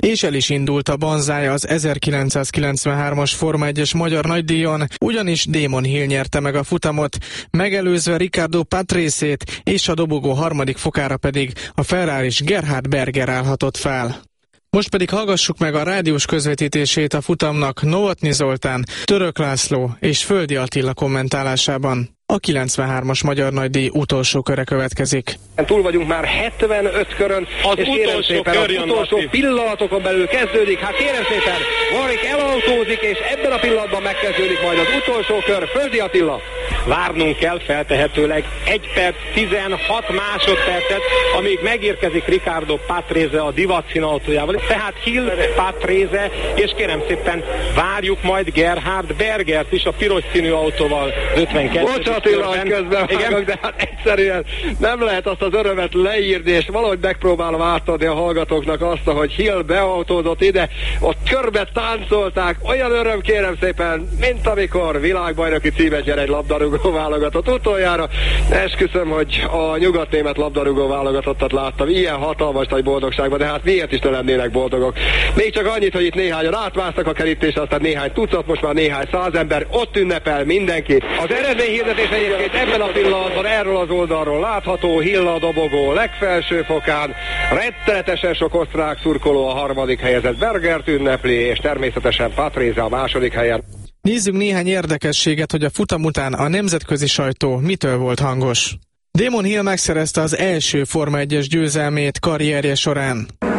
és el is indult a banzája az 1993-as Forma 1-es magyar nagydíjon, ugyanis Damon Hill nyerte meg a futamot, megelőzve Riccardo Patrese-t, és a dobogó harmadik fokára pedig a Ferraris Gerhard Berger állhatott fel. Most pedig hallgassuk meg a rádiós közvetítését a futamnak Novotny Zoltán, Török László és Földi Attila kommentálásában. A 93-as magyar nagydíj utolsó köre következik. Túl vagyunk már 75 körön, az és kérem szépen, az utolsó pillanatokon belül kezdődik. Hát kérem szépen, Warwick elautózik, és ebben a pillanatban megkezdődik majd az utolsó kör. Földi Attila. Várnunk kell feltehetőleg 1 perc 16 másodpercet, amíg megérkezik Riccardo Patrese a divatszín autójával. Tehát Hill, Patrese, és kérem szépen várjuk majd Gerhard Bergert is a piros színű autóval 52. Attila, hogy közben vágok, de hát egyszerűen nem lehet azt az örömet leírni, és valahogy megpróbálom átadni a hallgatóknak azt, hogy Hill beautózott ide, ott körbe táncolták, olyan öröm kérem szépen, mint amikor világbajnoki címet nyer egy labdarúgó válogatott utoljára. Esküszöm, hogy a nyugatnémet labdarúgó válogatottat láttam ilyen hatalmas nagy boldogságban, de hát miért is ne lennének boldogok. Még csak annyit, hogy itt néhányan átmásztak a kerítésre, aztán néhány tucat, most már néhány száz ember, ott ünnepel mindenki. Az eredményhirdetés egyébként ebben a pillanatban erről az oldalról látható, Hill a dobogó legfelső fokán, rettenetesen sok osztrák szurkoló a harmadik helyezett Bergert ünnepli, és természetesen Patrese a második helyen. Nézzük néhány érdekességet, hogy a futam után a nemzetközi sajtó mitől volt hangos. Damon Hill megszerezte az első Forma 1-es győzelmét karrierje során.